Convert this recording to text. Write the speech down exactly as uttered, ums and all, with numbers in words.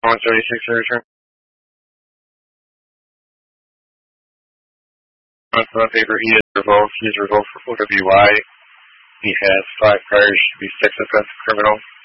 one thirty-six, return. On the paper, he is revoked. He is revoked for O W I. He has five priors to be sex offense criminal.